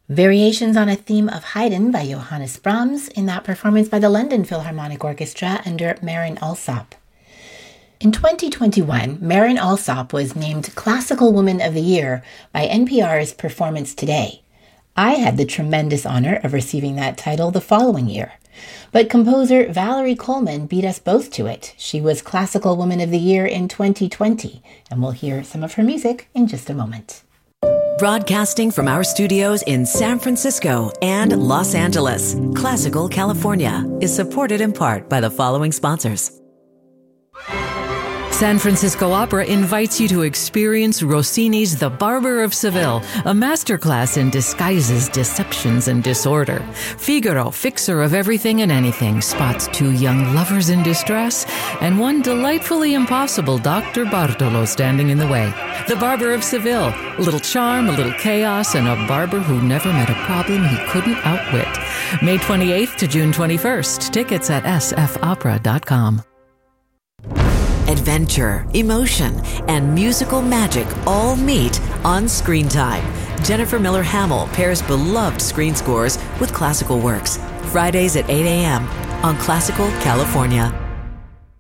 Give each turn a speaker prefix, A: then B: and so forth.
A: Variations on a Theme of Haydn by Johannes Brahms in that performance by the London Philharmonic Orchestra under Marin Alsop. In 2021, Marin Alsop was named Classical Woman of the Year by NPR's Performance Today. I had the tremendous honor of receiving that title the following year. But composer Valerie Coleman beat us both to it. She was Classical Woman of the Year in 2020, and we'll hear some of her music in just a moment.
B: Broadcasting from our studios in San Francisco and Los Angeles, Classical California is supported in part by the following sponsors. San Francisco Opera invites you to experience Rossini's The Barber of Seville, a masterclass in disguises, deceptions, and disorder. Figaro, fixer of everything and anything, spots two young lovers in distress and one delightfully impossible Dr. Bartolo standing in the way. The Barber of Seville, a little charm, a little chaos, and a barber who never met a problem he couldn't outwit. May 28th to June 21st. Tickets at sfopera.com. Adventure, emotion, and musical magic all meet on Screen Time. Jennifer Miller Hamill pairs beloved screen scores with classical works. Fridays at 8 a.m. on Classical California.